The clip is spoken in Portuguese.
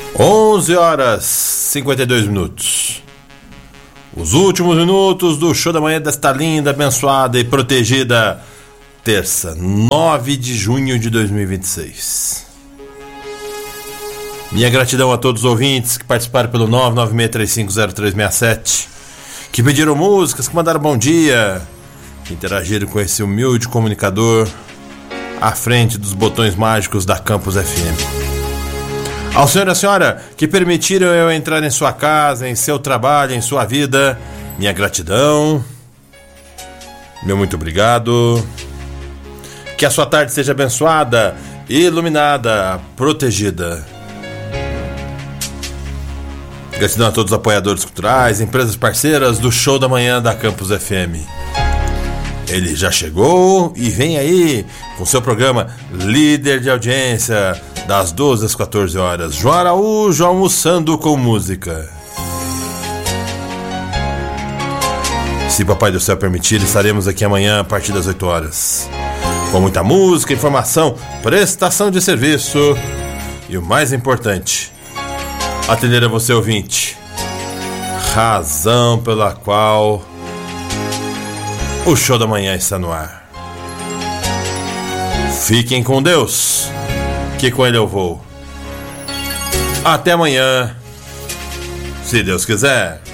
11h52. Os últimos minutos do show da manhã desta linda, abençoada e protegida terça, 9 de junho de 2026. Minha gratidão a todos os ouvintes que participaram pelo 996350367, que pediram músicas, que mandaram bom dia, que interagiram com esse humilde comunicador à frente dos botões mágicos da Campus FM. Ao senhor e à senhora que permitiram eu entrar em sua casa, em seu trabalho, em sua vida, minha gratidão, meu muito obrigado. Que a sua tarde seja abençoada, iluminada, protegida. Gratidão a todos os apoiadores culturais, empresas parceiras do show da manhã da Campus FM. Ele já chegou e vem aí com seu programa líder de audiência, das 12 às 14 horas. João Araújo almoçando com música. Se Papai do Céu permitir, estaremos aqui amanhã a partir das 8 horas. Com muita música, informação, prestação de serviço e o mais importante, atender a você ouvinte. Razão pela qual o show da manhã está no ar. Fiquem com Deus, que com Ele eu vou. Até amanhã, se Deus quiser.